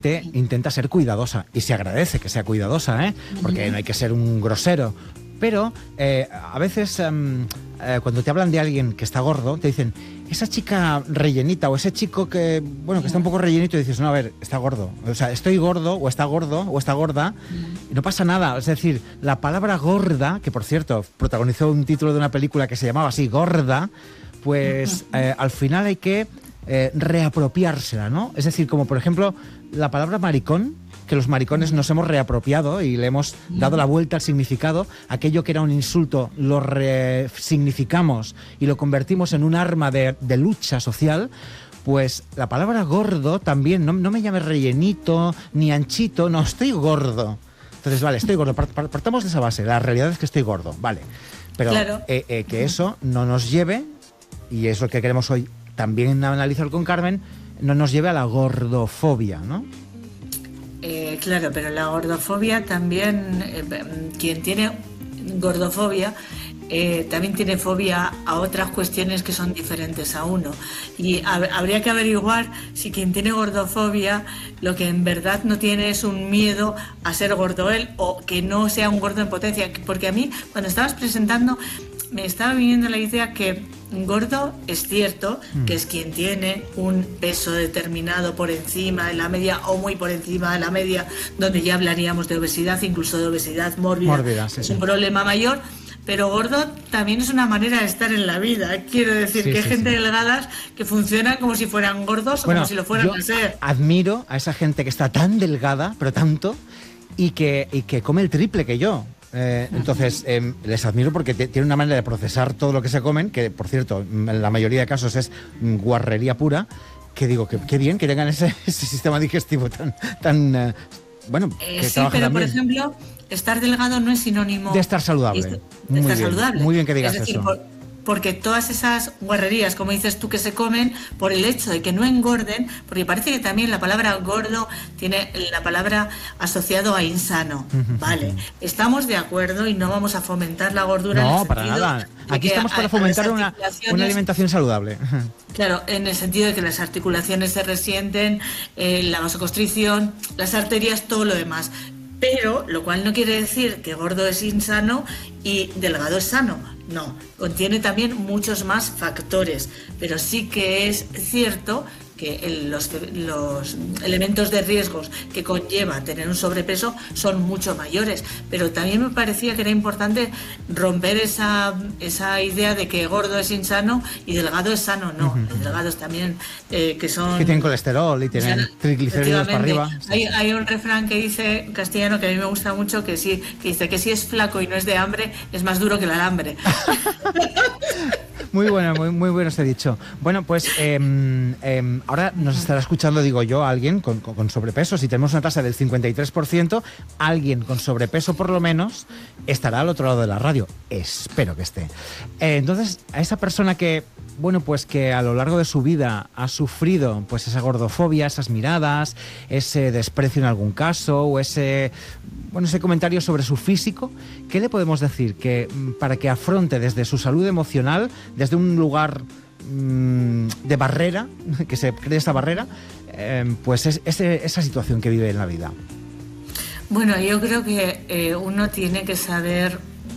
intenta ser cuidadosa y se agradece que sea cuidadosa, porque no hay que ser un grosero. Pero a veces cuando te hablan de alguien que está gordo, te dicen, esa chica rellenita o ese chico que está un poco rellenito, y dices, no, a ver, está gordo. O sea, estoy gordo o está gorda y no pasa nada. Es decir, la palabra gorda, que por cierto protagonizó un título de una película que se llamaba así, Gorda, pues al final hay que reapropiársela, ¿no? Es decir, como por ejemplo la palabra maricón, que los maricones nos hemos reapropiado y le hemos dado la vuelta al significado. Aquello que era un insulto lo resignificamos y lo convertimos en un arma de lucha social. Pues la palabra gordo también, no me llames rellenito ni anchito, no, estoy gordo. Entonces, vale, estoy gordo, partamos de esa base, la realidad es que estoy gordo, vale. Pero claro, que eso no nos lleve, y es lo que queremos hoy también analizar con Carmen, no nos lleve a la gordofobia, ¿no? Claro, pero la gordofobia también, quien tiene gordofobia también tiene fobia a otras cuestiones que son diferentes a uno. Y habría que averiguar si quien tiene gordofobia lo que en verdad no tiene es un miedo a ser gordo él, o que no sea un gordo en potencia. Porque a mí, cuando estabas presentando, me estaba viniendo la idea que gordo es cierto que es quien tiene un peso determinado por encima de la media o muy por encima de la media, donde ya hablaríamos de obesidad, incluso de obesidad mórbida, sí, es un problema mayor. Pero gordo también es una manera de estar en la vida. Quiero decir que hay gente delgadas que funcionan como si fueran gordos o como si lo fueran a ser. Admiro a esa gente que está tan delgada, pero tanto, y que come el triple que yo. Entonces, les admiro porque tienen una manera de procesar todo lo que se comen, que por cierto, en la mayoría de casos es guarrería pura, que digo, que qué bien que tengan ese sistema digestivo tan bueno. Que sí, pero por ejemplo, estar delgado no es sinónimo de estar saludable. Muy bien que digas eso. Porque todas esas guarrerías, como dices tú, que se comen por el hecho de que no engorden, porque parece que también la palabra gordo tiene la palabra asociado a insano. Vale, estamos de acuerdo y no vamos a fomentar la gordura. No, para nada. Aquí estamos para fomentar una alimentación saludable. Claro, en el sentido de que las articulaciones se resienten, la vasoconstricción, las arterias, todo lo demás. Pero, lo cual no quiere decir que gordo es insano y delgado es sano. No, contiene también muchos más factores. Pero sí que es cierto que los elementos de riesgos que conlleva tener un sobrepeso son mucho mayores. Pero también me parecía que era importante romper esa idea de que gordo es insano y delgado es sano. No, los delgados también que son... Que tienen colesterol y tienen triglicéridos para arriba. Hay un refrán que dice, en castellano, que a mí me gusta mucho, que dice que si es flaco y no es de hambre, es más duro que el alambre. Muy bueno, muy bueno ese dicho. Bueno, pues ahora nos estará escuchando, digo yo, alguien con sobrepeso. Si tenemos una tasa del 53%, alguien con sobrepeso por lo menos estará al otro lado de la radio. Espero que esté. Entonces, a esa persona que a lo largo de su vida ha sufrido pues esa gordofobia, esas miradas, ese desprecio en algún caso, o ese comentario sobre su físico, ¿qué le podemos decir para que afronte desde su salud emocional, desde un lugar de barrera, que se cree esa barrera, pues esa situación que vive en la vida? Bueno, yo creo que uno tiene que saber...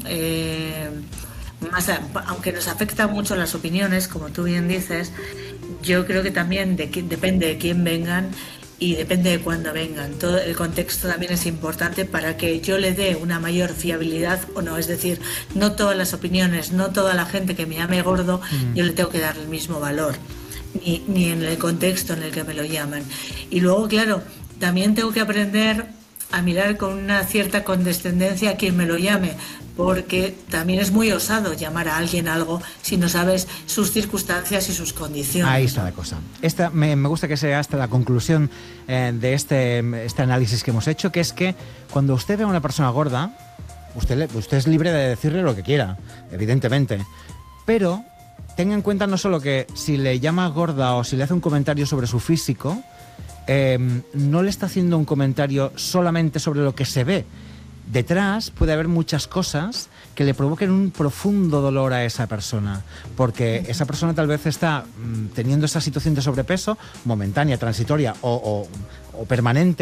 aunque nos afectan mucho las opiniones, como tú bien dices, yo creo que también depende de quién vengan y depende de cuándo vengan. Todo el contexto también es importante para que yo le dé una mayor fiabilidad o no. Es decir, no todas las opiniones, no toda la gente que me llame gordo, yo le tengo que dar el mismo valor, ni en el contexto en el que me lo llaman. Y luego, claro, también tengo que aprender a mirar con una cierta condescendencia a quien me lo llame, porque también es muy osado llamar a alguien algo si no sabes sus circunstancias y sus condiciones. Ahí está la cosa. Me gusta que sea hasta la conclusión de este análisis que hemos hecho, que es que cuando usted ve a una persona gorda, usted es libre de decirle lo que quiera, evidentemente, pero tenga en cuenta no solo que si le llama gorda o si le hace un comentario sobre su físico, no le está haciendo un comentario solamente sobre lo que se ve. Detrás puede haber muchas cosas que le provoquen un profundo dolor a esa persona, porque esa persona tal vez está teniendo esa situación de sobrepeso momentánea, transitoria o permanente,